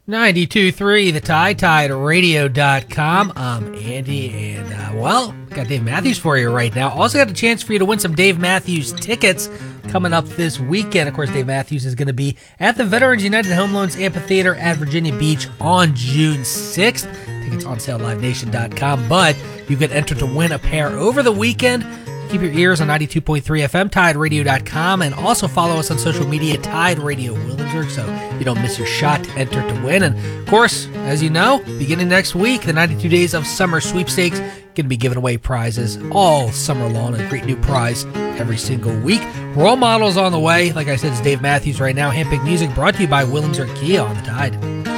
92.3, the Tide, TideRadio.com. I'm Andy, and, got Dave Matthews for you right now. Also got a chance for you to win some Dave Matthews tickets coming up this weekend. Of course, Dave Matthews is going to be at the Veterans United Home Loans Amphitheater at Virginia Beach on June 6th. Tickets on sale at LiveNation.com, but you can enter to win a pair over the weekend. Keep your ears on 92.3 FM, TideRadio.com, and also follow us on social media, Tide Radio Williamsburg, so you don't miss your shot to enter to win. And, of course, as you know, beginning next week, the 92 Days of Summer Sweepstakes going to be giving away prizes all summer long, a great new prize every single week. Role models on the way. Like I said, it's Dave Matthews right now. Handpicked music brought to you by Williamsburg Kia on the Tide.